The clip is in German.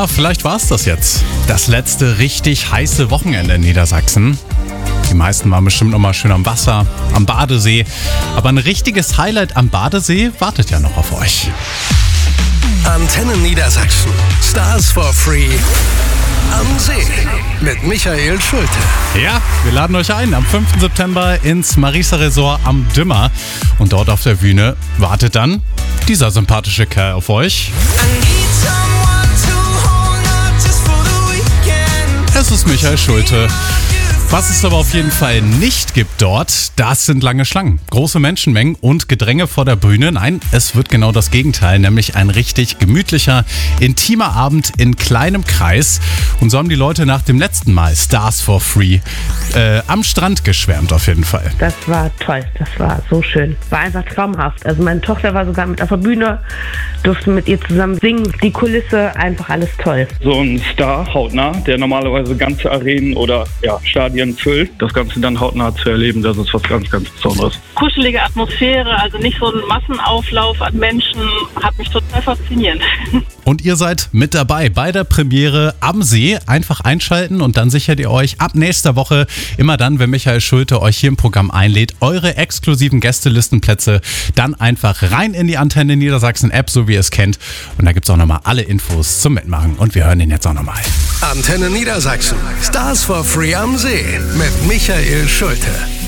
Ja, vielleicht war es das jetzt. Das letzte richtig heiße Wochenende in Niedersachsen. Die meisten waren bestimmt noch mal schön am Wasser, am Badesee. Aber ein richtiges Highlight am Badesee wartet ja noch auf euch. Antenne Niedersachsen. Stars for Free am See mit Michael Schulte. Ja, wir laden euch ein am 5. September ins Marisa Resort am Dümmer. Und dort auf der Bühne wartet dann dieser sympathische Kerl auf euch. Es ist Michael Schulte. Was es aber auf jeden Fall nicht gibt dort, das sind lange Schlangen, große Menschenmengen und Gedränge vor der Bühne. Nein, es wird genau das Gegenteil, nämlich ein richtig gemütlicher, intimer Abend in kleinem Kreis. Und so haben die Leute nach dem letzten Mal Stars for Free am Strand geschwärmt auf jeden Fall. Das war toll, das war so schön. War einfach traumhaft. Also meine Tochter war sogar mit auf der Bühne, durfte mit ihr zusammen singen. Die Kulisse, einfach alles toll. So ein Star hautnah, der normalerweise ganze Arenen oder Stadien füllt. Das Ganze dann hautnah zu erleben, das ist was ganz, ganz Besonderes. Kuschelige Atmosphäre, also nicht so ein Massenauflauf an Menschen, hat mich total fasziniert. Und ihr seid mit dabei bei der Premiere am See. Einfach einschalten und dann sichert ihr euch ab nächster Woche, immer dann, wenn Michael Schulte euch hier im Programm einlädt, eure exklusiven Gästelistenplätze dann einfach rein in die Antenne Niedersachsen App, so wie ihr es kennt. Und da gibt es auch nochmal alle Infos zum Mitmachen. Und wir hören den jetzt auch nochmal. Antenne Niedersachsen. Stars for Free am See mit Michael Schulte.